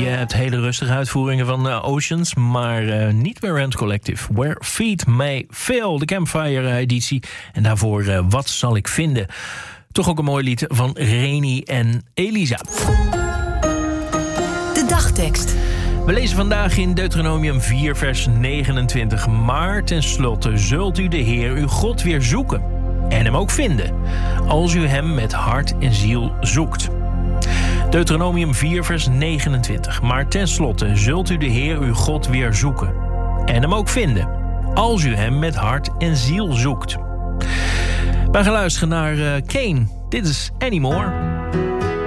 Je hebt hele rustige uitvoeringen van Oceans, maar niet bij Rand Collective. Where Feet May Fail, de Campfire-editie. En daarvoor Wat zal ik vinden? Toch ook een mooi lied van Reni en Elisa. De dagtekst. We lezen vandaag in Deuteronomium 4, vers 29. Maar tenslotte zult u de Heer uw God weer zoeken en hem ook vinden, als u hem met hart en ziel zoekt. Deuteronomium 4, vers 29. Maar tenslotte zult u de Heer uw God weer zoeken en hem ook vinden, als u hem met hart en ziel zoekt. We gaan luisteren naar Kane. Dit is Anymore.